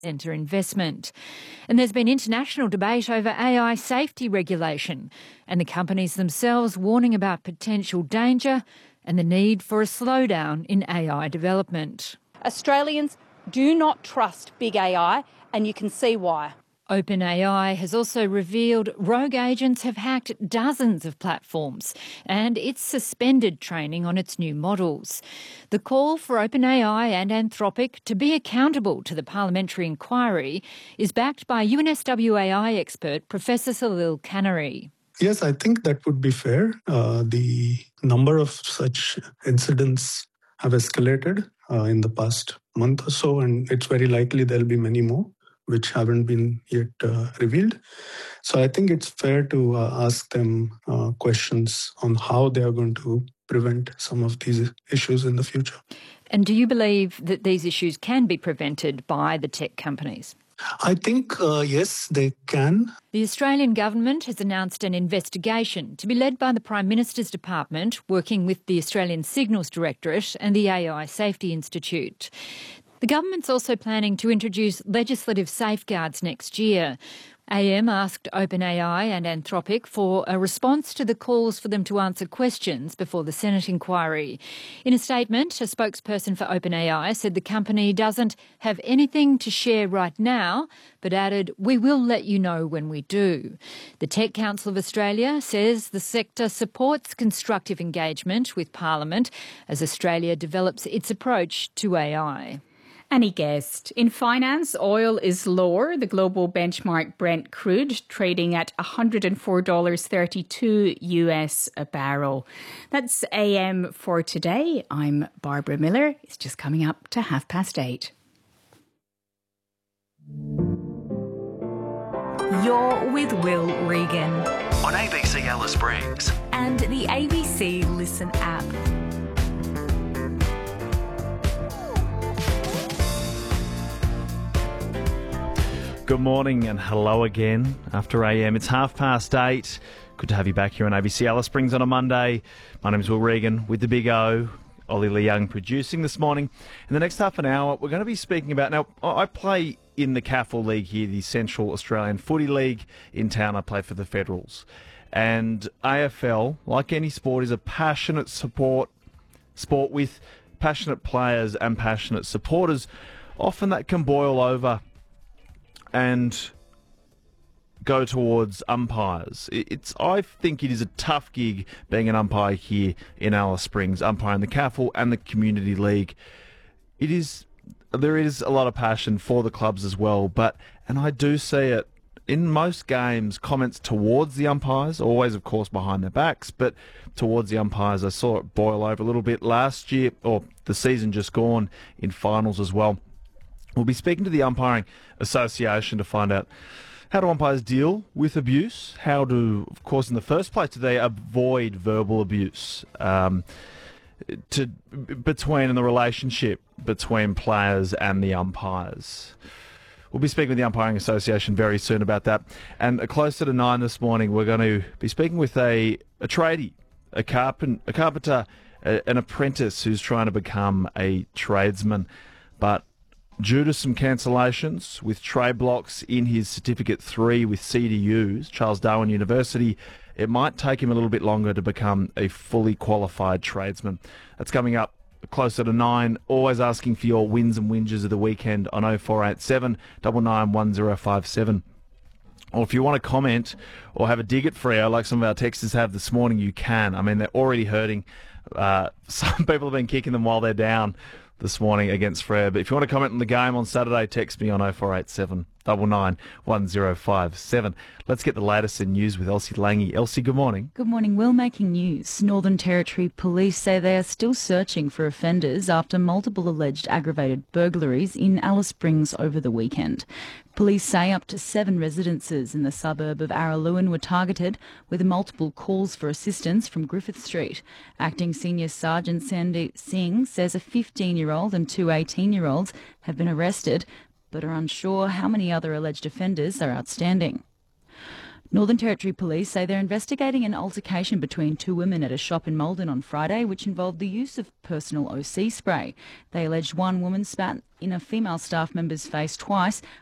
Centre investment. And there's been international debate over AI safety regulation and the companies themselves warning about potential danger and the need for a slowdown in AI development. Australians do not trust big AI, and you can see why. OpenAI has also revealed rogue agents have hacked dozens of platforms and it's suspended training on its new models. The call for OpenAI and Anthropic to be accountable to the parliamentary inquiry is backed by UNSW expert Professor Salil Kanari. Yes, I think that would be fair. The number of such incidents have escalated in the past month or so, and it's very likely there'll be many more which haven't been yet revealed. So I think it's fair to ask them questions on how they are going to prevent some of these issues in the future. And do you believe that these issues can be prevented by the tech companies? I think, yes, they can. The Australian government has announced an investigation to be led by the Prime Minister's Department, working with the Australian Signals Directorate and the AI Safety Institute. The government's also planning to introduce legislative safeguards next year. AM asked OpenAI and Anthropic for a response to the calls for them to answer questions before the Senate inquiry. In a statement, a spokesperson for OpenAI said the company doesn't have anything to share right now, but added, "We will let you know when we do." The Tech Council of Australia says the sector supports constructive engagement with Parliament as Australia develops its approach to AI. Any guest. In finance, oil is lower. The global benchmark Brent crude trading at $104.32 US a barrel. That's AM for today. I'm Barbara Miller. It's just coming up to 8:30. You're with Will Regan on ABC Alice Springs and the ABC Listen app. Good morning and hello again after AM. It's 8:30. Good to have you back here on ABC Alice Springs on a Monday. My name's Will Regan with the Big O. Ollie Lee Young producing this morning. In the next half an hour, we're going to be speaking about... Now, I play in the CAFL League here, the Central Australian Footy League in town. I play for the Federals. And AFL, like any sport, is a passionate sport with passionate players and passionate supporters. Often that can boil over and go towards umpires. I think it is a tough gig being an umpire here in Alice Springs, umpiring the CAFL and the Community League. There is a lot of passion for the clubs as well, and I do see it in most games, comments towards the umpires, always of course behind their backs, but towards the umpires. I saw it boil over a little bit last year, or the season just gone, in finals as well. We'll be speaking to the Umpiring Association to find out how do umpires deal with abuse, how do, of course, in the first place, do they avoid verbal abuse in the relationship between players and the umpires. We'll be speaking with the Umpiring Association very soon about that. And closer to 9 this morning, we're going to be speaking with a tradie, a carpenter, an apprentice who's trying to become a tradesman, but due to some cancellations with trade blocks in his Certificate 3 with CDUs, Charles Darwin University, it might take him a little bit longer to become a fully qualified tradesman. That's coming up closer to 9. Always asking for your wins and whinges of the weekend on 0487 991057. Or if you want to comment or have a dig at Freo, like some of our texters have this morning, you can. I mean, they're already hurting. Some people have been kicking them while they're down this morning against Freo. But if you want to comment on the game on Saturday, text me on 0487 991057. Let's get the latest in news with Elsie Lange. Elsie, good morning. Good morning. Will, making news. Northern Territory Police say they are still searching for offenders after multiple alleged aggravated burglaries in Alice Springs over the weekend. Police say up to 7 residences in the suburb of Araluen were targeted, with multiple calls for assistance from Griffith Street. Acting Senior Sergeant Sandeep Singh says a 15-year-old and 2 18-year-olds have been arrested, but are unsure how many other alleged offenders are outstanding. Northern Territory Police say they're investigating an altercation between two women at a shop in Malden on Friday, which involved the use of personal OC spray. They alleged one woman spat in a female staff member's face twice,